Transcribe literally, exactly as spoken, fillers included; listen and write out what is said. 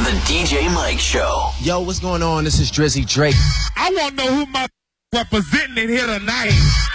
The D J Mike Show. Yo, what's going on? This is Drizzy Drake. I want to know who my representing in here tonight.